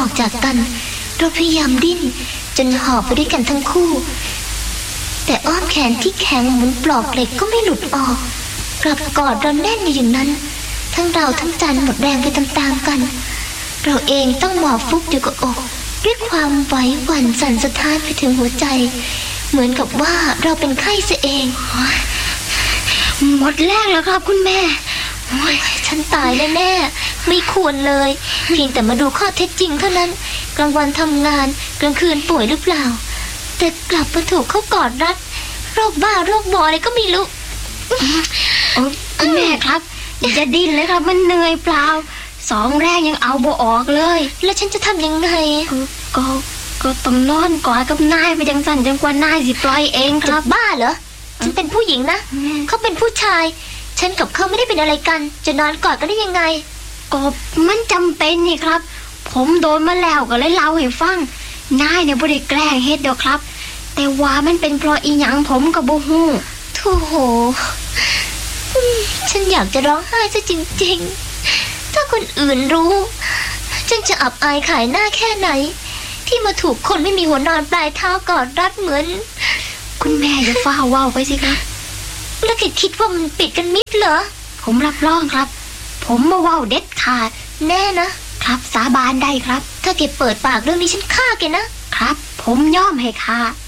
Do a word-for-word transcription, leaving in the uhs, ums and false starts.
อกจากกันเราพยายามดิ้นจนหอบไปด้วยกันทั้งคู่แต่อ้อมแขนที่แข็งเหมือนปลอกเหล็กก็ไม่หลุดออกกลับกอดเราแน่นอยู่อย่างนั้นทั้งเราทั้งจันหมดแรงไปตามๆกันเราเองต้องหมอบฟุบอยู่กับอกด้วยความไหวหวั่นสั่นสะท้านไปถึงหัวใจเหมือนกับว่าเราเป็นไข้ซะเองหมดแรงแล้วครับคุณแม่ฉันตายแน่ๆไม่ควรเลยเพียงแต่มาดูข้อเท็จจริงเท่านั้นกลางวันทำงานกลางคืนป่วยหรือเปล่าแต่กลับมาถูกเขากอดรัดโรคบ้าโรคบออะไรก็ไม่รู้คุณแม่ครับอย่าจะดิ้นเลยครับมันเหนื่อยเปล่าสองแรกยังเอาบ่ออกเลยแล้วฉันจะทำยังไงก็ก็ต้องนอนกอดกับนายไปจังสั่นจนกว่านายสิปล่อยเองครับบ้าเหรอฉันเป็นผู้หญิงนะเขาเป็นผู้ชายฉันกับเขาไม่ได้เป็นอะไรกันจะนอนกอดกันได้ยังไงก็มันจำเป็นนี่ครับผมโดนมาแล้วก็เลยเล่าให้ฟังนายเนี่ยบ่ได้แกล้งเฮ็ดดอกครับแต่ว่ามันเป็นเพราะอีหยังผมก็บ่ฮู้โธ่โหฉันอยากจะร้องไห้ซะจริงๆถ้าคนอื่นรู้ฉันจะอับอายขายหน้าแค่ไหนที่มาถูกคนไม่มีหัวนอนปลายเท้ากอดรัดเหมือนคุณแม่อย่าฟ้าว้าวไปสิครับแล้วแกคิดว่ามันปิดกันมิดเหรอผมรับรองครับผมมาว้าวเด็ดขาดแน่นะครับสาบานได้ครับถ้าแกเปิดปากเรื่องนี้ฉันฆ่าแกนะครับผมยอมให้ฆ่า